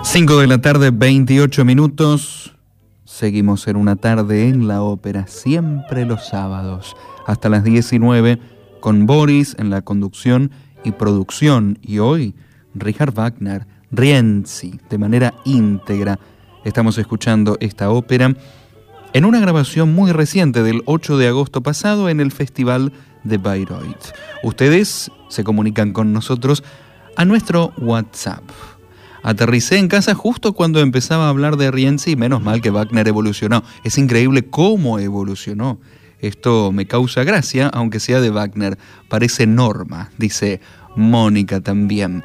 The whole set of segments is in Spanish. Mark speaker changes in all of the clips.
Speaker 1: 5 de la tarde, 28 minutos. Seguimos en una tarde en la ópera, siempre los sábados, hasta las 19, con Boris en la conducción y producción. Y hoy, Richard Wagner, Rienzi, de manera íntegra. Estamos escuchando esta ópera en una grabación muy reciente del 8 de agosto pasado en el Festival de Bayreuth. Ustedes se comunican con nosotros a nuestro WhatsApp. Aterricé en casa justo cuando empezaba a hablar de Rienzi y menos mal que Wagner evolucionó. Es increíble cómo evolucionó. Esto me causa gracia, aunque sea de Wagner. Parece Norma, dice Mónica también.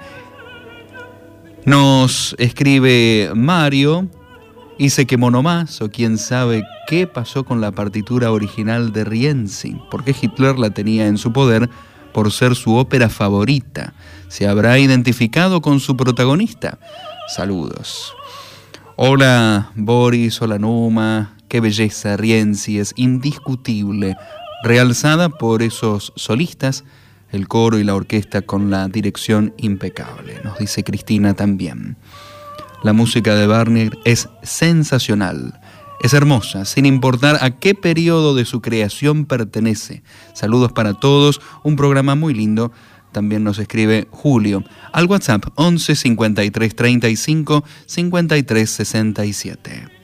Speaker 1: Nos escribe Mario y se quemó nomás, o quién sabe qué pasó con la partitura original de Rienzi. ¿Por qué Hitler la tenía en su poder por ser su ópera favorita? ¿Se habrá identificado con su protagonista? Saludos. Hola Boris, hola Numa. Qué belleza, Rienzi es indiscutible, realzada por esos solistas, el coro y la orquesta con la dirección impecable, nos dice Cristina también. La música de Wagner es sensacional, es hermosa, sin importar a qué periodo de su creación pertenece. Saludos para todos, un programa muy lindo. También nos escribe Julio al WhatsApp 11 53 35 53 67.